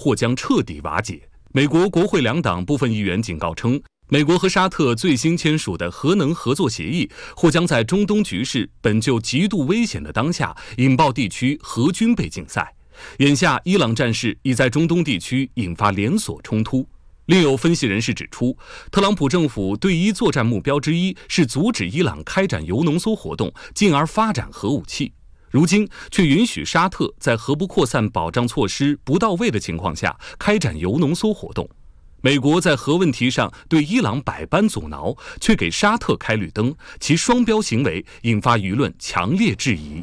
或将彻底瓦解。美国国会两党部分议员警告称，美国和沙特最新签署的核能合作协议，或将在中东局势本就极度危险的当下，引爆地区核军备竞赛。眼下，伊朗战事已在中东地区引发连锁冲突。另有分析人士指出，特朗普政府对伊作战目标之一是阻止伊朗开展铀浓缩活动，进而发展核武器。如今却允许沙特在核不扩散保障措施不到位的情况下开展铀浓缩活动。美国在核问题上对伊朗百般阻挠，却给沙特开绿灯，其双标行为引发舆论强烈质疑。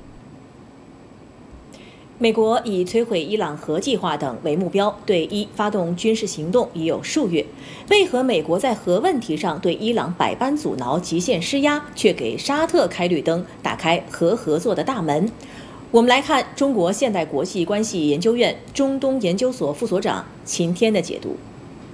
美国以摧毁伊朗核计划等为目标，对伊发动军事行动已有数月。为何美国在核问题上对伊朗百般阻挠、极限施压，却给沙特开绿灯，打开核合作的大门？我们来看中国现代国际关系研究院中东研究所副所长秦天的解读。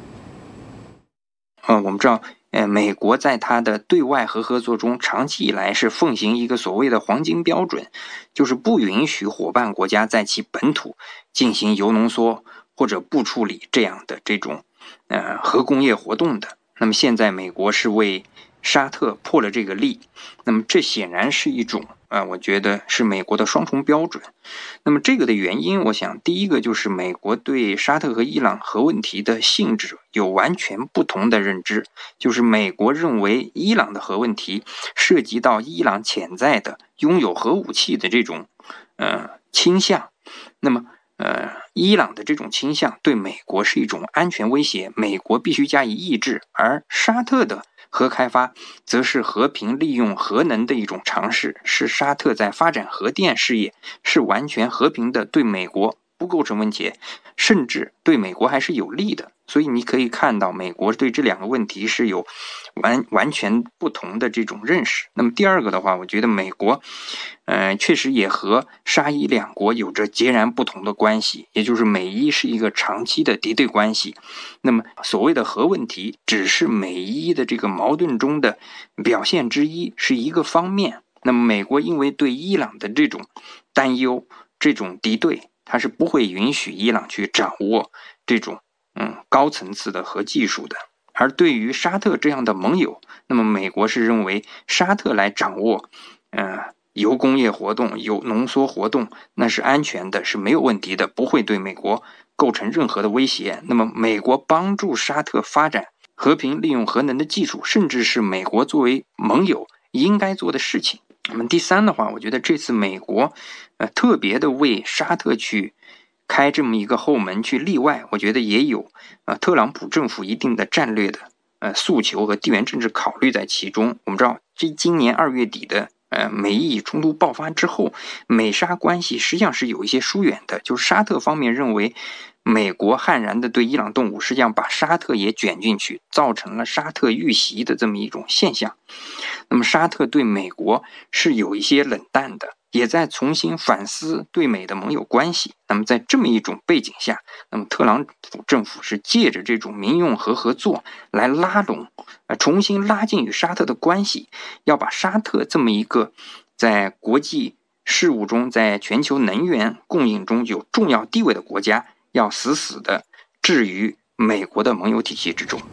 我们知道，美国在它的对外核合作中，长期以来是奉行一个所谓的黄金标准，就是不允许伙伴国家在其本土进行铀浓缩或者不处理这样的这种核工业活动的。那么现在美国是为沙特破了这个例，那么这显然是一种我觉得是美国的双重标准。那么这个的原因，我想第一个就是美国对沙特和伊朗核问题的性质有完全不同的认知，就是美国认为伊朗的核问题涉及到伊朗潜在的拥有核武器的这种倾向，那么伊朗的这种倾向对美国是一种安全威胁，美国必须加以抑制，而沙特的核开发则是和平利用核能的一种尝试，是沙特在发展核电事业是完全和平的，对美国不构成威胁，甚至对美国还是有利的。所以你可以看到美国对这两个问题是有完全不同的这种认识。那么第二个的话，我觉得美国确实也和沙伊两国有着截然不同的关系，也就是美伊是一个长期的敌对关系。那么所谓的核问题只是美伊的这个矛盾中的表现之一，是一个方面。那么美国因为对伊朗的这种担忧，这种敌对，它是不会允许伊朗去掌握这种高层次的核技术的。而对于沙特这样的盟友，那么美国是认为沙特来掌握铀工业活动、铀浓缩活动，那是安全的，是没有问题的，不会对美国构成任何的威胁。那么美国帮助沙特发展和平利用核能的技术，甚至是美国作为盟友应该做的事情。那么第三的话，我觉得这次美国特别的为沙特去开这么一个后门去例外，我觉得也有特朗普政府一定的战略的诉求和地缘政治考虑在其中。我们知道今年2月底的美伊冲突爆发之后，美沙关系实际上是有一些疏远的，就是沙特方面认为美国悍然的对伊朗动武，实际上把沙特也卷进去，造成了沙特遇袭的这么一种现象。那么沙特对美国是有一些冷淡的，也在重新反思对美的盟友关系。那么在这么一种背景下，那么特朗普政府是借着这种民用核合作来拉拢重新拉近与沙特的关系，要把沙特这么一个在国际事务中，在全球能源供应中有重要地位的国家，要死死的置于美国的盟友体系之中。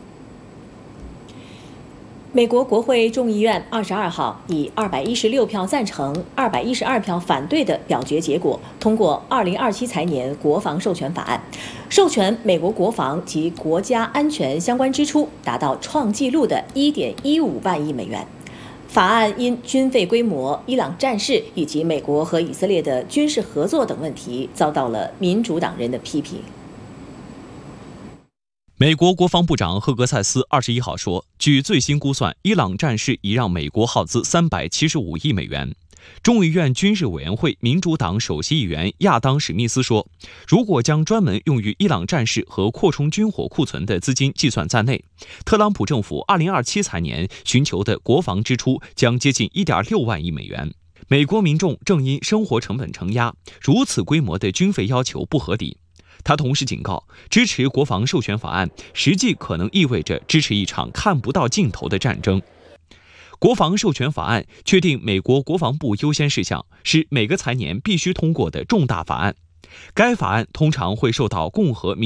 美国国会众议院22号以216票赞成、212票反对的表决结果，通过2027财年国防授权法案，授权美国国防及国家安全相关支出达到创纪录的1.15万亿美元。法案因军费规模、伊朗战事以及美国和以色列的军事合作等问题，遭到了民主党人的批评。 美国国防部长赫格塞斯21号说，据最新估算，伊朗战事已让美国耗资375亿美元。众议院军事委员会民主党首席议员亚当·史密斯说，如果将专门用于伊朗战事和扩充军火库存的资金计算在内，特朗普政府2027财年寻求的国防支出将接近1.6万亿美元。美国民众正因生活成本承压，如此规模的军费要求不合理。他同时警告，支持国防授权法案实际可能意味着支持一场看不到尽头的战争。国防授权法案确定美国国防部优先事项，是每个财年必须通过的重大法案。该法案通常会受到共和